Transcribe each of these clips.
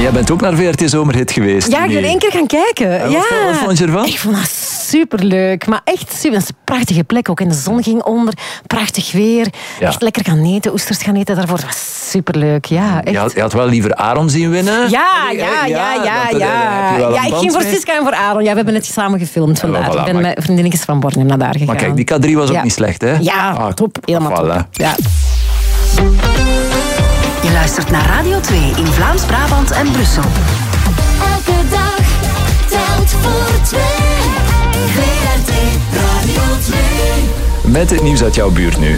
jij bent ook naar VRT Zomerhit geweest. Ja, ik ben 1 keer gaan kijken. Wat vond je ervan? Ik vond dat superleuk. Maar echt super. Dat is een prachtige plek ook. En de zon ging onder. Prachtig weer. Ja. Echt lekker gaan eten. Oesters gaan eten daarvoor. Dat was superleuk. Ja, echt. Je had wel liever Aaron zien winnen? Ja. Ik ging voor Siska en voor Aaron. Ja, we hebben het samen gefilmd vandaag. Ik ben met vriendinnetjes van Bornem naar daar gegaan. Maar kijk, die K3 was ook niet slecht, hè? Ja, top. Helemaal top. Ja. Je luistert naar Radio 2 in Vlaams-Brabant en Brussel. Elke dag telt voor 2. VRT Radio 2. Met het nieuws uit jouw buurt nu.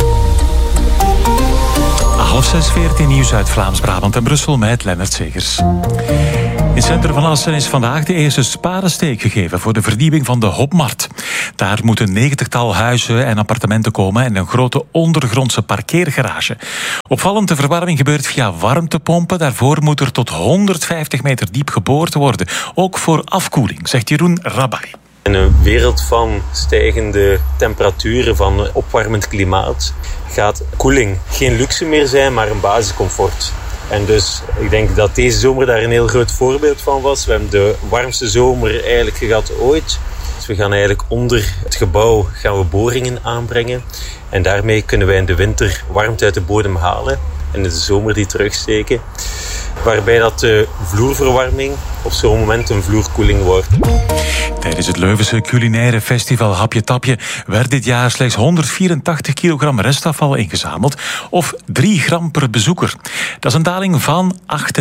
5:30 VRT nieuws uit Vlaams-Brabant en Brussel met Lennart Zegers. In het centrum van Assen is vandaag de eerste spadensteek gegeven voor de vernieuwing van de Hopmarkt. Daar moeten 90-tal huizen en appartementen komen en een grote ondergrondse parkeergarage. Opvallend, de verwarming gebeurt via warmtepompen. Daarvoor moet er tot 150 meter diep geboord worden. Ook voor afkoeling, zegt Jeroen Rabai. In een wereld van stijgende temperaturen, van opwarmend klimaat, gaat koeling geen luxe meer zijn, maar een basiscomfort. En dus, ik denk dat deze zomer daar een heel groot voorbeeld van was. We hebben de warmste zomer eigenlijk gehad ooit. Dus we gaan eigenlijk onder het gebouw gaan we boringen aanbrengen. En daarmee kunnen wij in de winter warmte uit de bodem halen. En in de zomer die terugsteken. Waarbij dat de vloerverwarming op zo'n moment een vloerkoeling wordt. Tijdens het Leuvense culinaire festival Hapje Tapje werd dit jaar slechts 184 kilogram restafval ingezameld, of 3 gram per bezoeker. Dat is een daling van 98%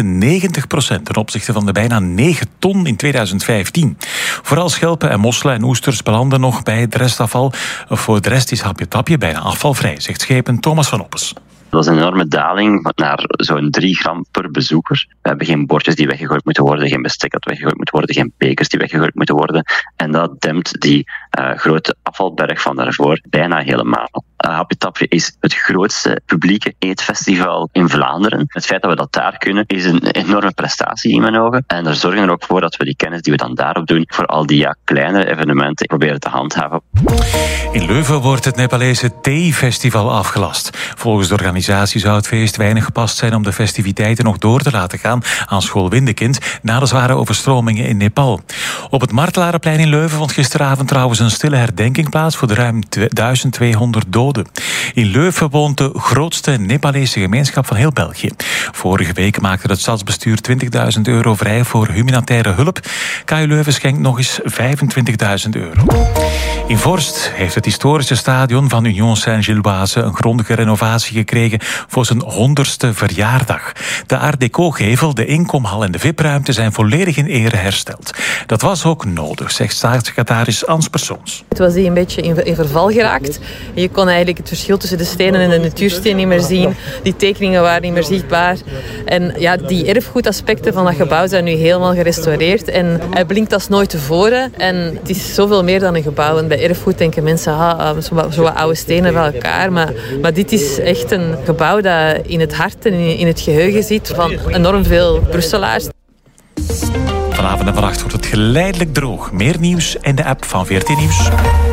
ten opzichte van de bijna 9 ton in 2015. Vooral schelpen en mosselen en oesters belanden nog bij het restafval. Voor de rest is Hapje Tapje bijna afvalvrij, zegt schepen Thomas van Oppes. Dat is een enorme daling naar zo'n 3 gram per bezoeker. We hebben geen bordjes die weggegooid moeten worden, geen bestek dat weggegooid moet worden, geen bekers die weggegooid moeten worden. En dat dempt die grote afvalberg van daarvoor bijna helemaal. Hapje Tapje is het grootste publieke eetfestival in Vlaanderen. Het feit dat we dat daar kunnen, is een enorme prestatie in mijn ogen. En daar zorgen we er ook voor dat we die kennis die we dan daarop doen, voor al die kleinere evenementen proberen te handhaven. In Leuven wordt het Nepalese Thee-festival afgelast. Volgens de organisatie zou het feest weinig gepast zijn om de festiviteiten nog door te laten gaan aan school Windekind na de zware overstromingen in Nepal. Op het Martelarenplein in Leuven vond gisteravond trouwens een stille herdenking plaats voor de ruim 1200 doden. In Leuven woont de grootste Nepalese gemeenschap van heel België. Vorige week maakte het stadsbestuur €20.000 vrij voor humanitaire hulp. KU Leuven schenkt nog eens €25.000. In Vorst heeft het historische stadion van Union Saint-Gilloise een grondige renovatie gekregen voor zijn 100ste verjaardag. De Art Deco-gevel, de inkomhal en de VIP-ruimte zijn volledig in ere hersteld. Dat was ook nodig, zegt staatssecretaris Ans Persoons. Het was die een beetje in verval geraakt. Je kon eigenlijk het verschil tussen de stenen en de natuursteen niet meer zien. Die tekeningen waren niet meer zichtbaar. En ja, die erfgoedaspecten van dat gebouw zijn nu helemaal gerestaureerd. En hij blinkt als nooit tevoren. En het is zoveel meer dan een gebouw. En bij erfgoed denken mensen, zo wat oude stenen bij elkaar. Maar dit is echt een gebouw dat in het hart en in het geheugen zit van enorm veel Brusselaars. Vanavond en vannacht wordt het geleidelijk droog. Meer nieuws in de app van VRT Nieuws.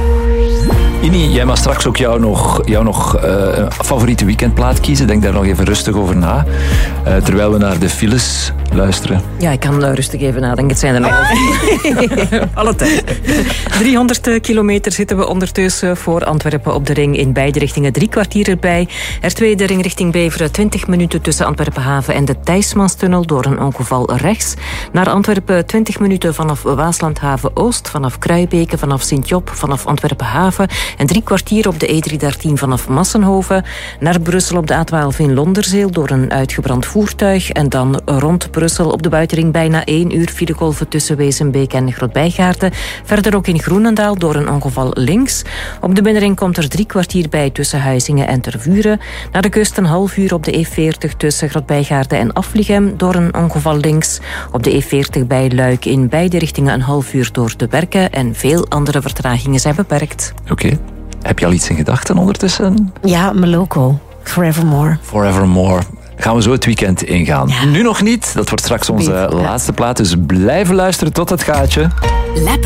Ini, jij mag straks ook jouw nog favoriete weekendplaat kiezen. Denk daar nog even rustig over na. Terwijl we naar de files luisteren. Ja, ik kan rustig even nadenken. Het zijn er nog alle tijd. 300 kilometer zitten we ondertussen voor Antwerpen op de ring. In beide richtingen 3 kwartier erbij. R2 de ring richting Beveren 20 minuten tussen Antwerpenhaven en de Thijsmanstunnel door een ongeval rechts. Naar Antwerpen 20 minuten vanaf Waaslandhaven Oost, vanaf Kruibeke, vanaf Sint-Job, vanaf Antwerpenhaven. En 3 kwartier op de E313 vanaf Massenhoven. Naar Brussel op de A12 in Londerzeel door een uitgebrand voertuig. En dan rond Brussel op de buitenring bijna 1 uur filegolven tussen Wezenbeek en Grootbijgaarden. Verder ook in Groenendaal door een ongeval links. Op de binnenring komt er 3 kwartier bij tussen Huizingen en Tervuren. Naar de kust een half uur op de E40 tussen Grootbijgaarden en Afligem door een ongeval links. Op de E40 bij Luik in beide richtingen een half uur door de Berken. En veel andere vertragingen zijn beperkt. Oké. Heb je al iets in gedachten ondertussen? Ja, Moloko. Forevermore. Forevermore. Gaan we zo het weekend ingaan. Ja. Nu nog niet. Dat wordt straks onze laatste plaat. Dus blijven luisteren tot het gaatje. Lab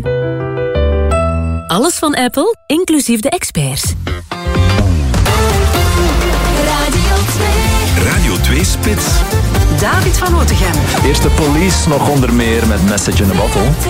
9. Alles van Apple, inclusief de experts. Radio 2. Radio 2 Spits. David van Otegem. Eerste Police nog onder meer met Message in a Bottle.